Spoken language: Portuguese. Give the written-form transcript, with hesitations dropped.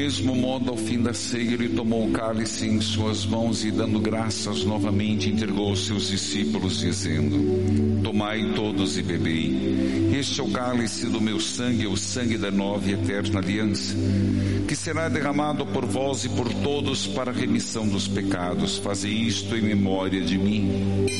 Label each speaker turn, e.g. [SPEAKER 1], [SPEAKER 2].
[SPEAKER 1] mesmo modo, ao fim da ceia, ele tomou o cálice em suas mãos e, dando graças novamente, entregou aos seus discípulos, dizendo: tomai todos e bebei. Este é o cálice do meu sangue, o sangue da nova e eterna aliança, que será derramado por vós e por todos para a remissão dos pecados. Fazei isto em memória de mim.